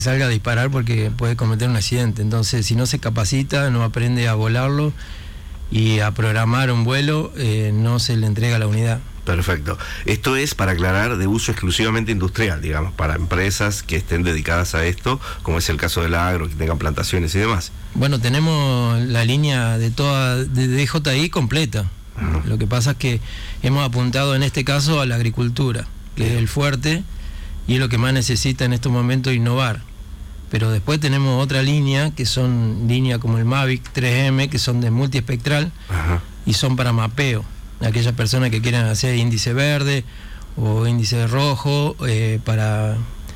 salga a disparar porque puede cometer un accidente. Entonces, si no se capacita, no aprende a volarlo y a programar un vuelo, no se le entrega a la unidad. Perfecto. Esto es, para aclarar, de uso exclusivamente industrial, digamos, para empresas que estén dedicadas a esto, como es el caso del agro, que tengan plantaciones y demás. Bueno, tenemos la línea de DJI completa. Lo que pasa es que hemos apuntado en este caso a la agricultura, que es el fuerte y es lo que más necesita en estos momentos innovar. Pero después tenemos otra línea, que son líneas como el Mavic 3M, que son de multiespectral y son para mapeo. Aquellas personas que quieran hacer índice verde o índice rojo, para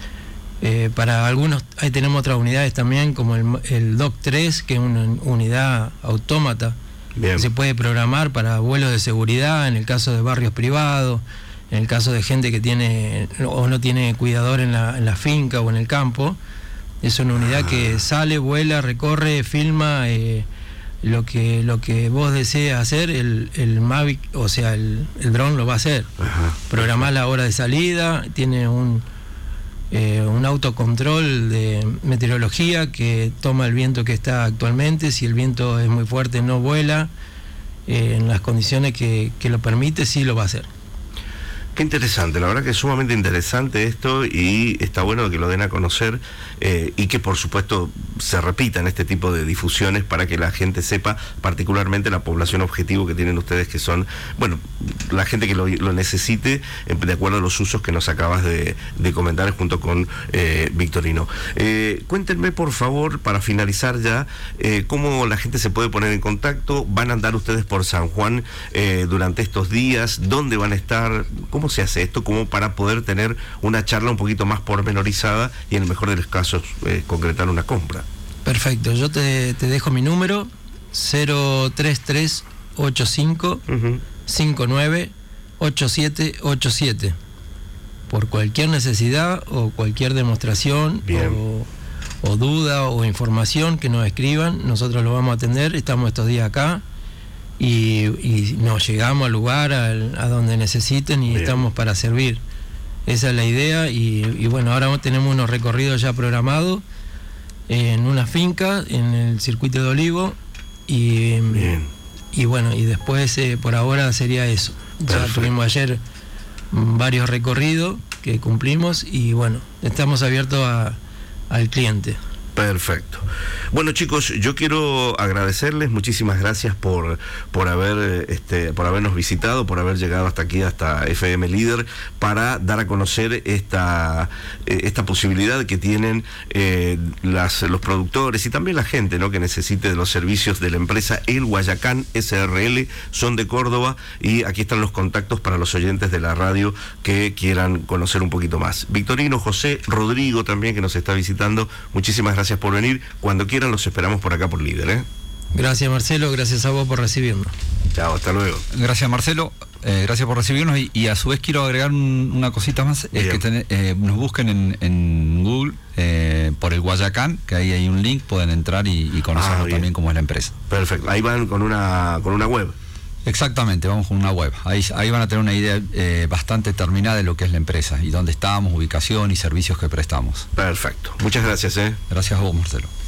algunos, ahí tenemos otras unidades también, como el DOC 3, que es una unidad autómata. Bien. Se puede programar para vuelos de seguridad, en el caso de barrios privados, en el caso de gente que tiene o no tiene cuidador en la finca o en el campo. Es una unidad que sale, vuela, recorre, filma lo que vos desees hacer. El Mavic, o sea, el dron lo va a hacer. Programar la hora de salida, tiene un autocontrol de meteorología que toma el viento que está actualmente. Si el viento es muy fuerte, no vuela. En las condiciones que lo permite, sí lo va a hacer. Qué interesante, la verdad que es sumamente interesante esto y está bueno que lo den a conocer y que por supuesto se repitan este tipo de difusiones para que la gente sepa, particularmente la población objetivo que tienen ustedes, que son, bueno, la gente que lo necesite de acuerdo a los usos que nos acabas de comentar junto con Victorino. Cuéntenme por favor, para finalizar ya, cómo la gente se puede poner en contacto. ¿Van a andar ustedes por San Juan durante estos días? ¿Dónde van a estar? ¿Cómo se hace esto como para poder tener una charla un poquito más pormenorizada y en el mejor de los casos concretar una compra? Perfecto, yo te dejo mi número 03385 59 8787. Por cualquier necesidad o cualquier demostración o duda o información que nos escriban, nosotros lo vamos a atender. Estamos estos días acá y nos llegamos al lugar a donde necesiten y estamos para servir. Esa es la idea y bueno, ahora tenemos unos recorridos ya programados en una finca en el circuito de Olivo y bueno, y después por ahora sería eso. Ya tuvimos ayer varios recorridos que cumplimos y bueno, estamos abiertos al cliente. Perfecto. Bueno, chicos, yo quiero agradecerles, muchísimas gracias por habernos visitado, por haber llegado hasta aquí, hasta FM Líder, para dar a conocer esta posibilidad que tienen los productores y también la gente, ¿no?, que necesite de los servicios de la empresa El Guayacán SRL. Son de Córdoba y aquí están los contactos para los oyentes de la radio que quieran conocer un poquito más. Victorino, José, Rodrigo también, que nos está visitando, muchísimas gracias por venir. Cuando quieran los esperamos por acá por Líder. Gracias, Marcelo, gracias a vos por recibirnos. Chao, hasta luego. Gracias, Marcelo, gracias por recibirnos y a su vez quiero agregar una cosita más. Es que nos busquen en Google por el Guayacán, que ahí hay un link, pueden entrar y conocernos también cómo es la empresa. Perfecto, ahí van con una web. Exactamente, vamos con una web. Ahí van a tener una idea bastante terminada de lo que es la empresa y dónde estamos, ubicación y servicios que prestamos. Perfecto. Muchas gracias. Gracias a vos, Marcelo.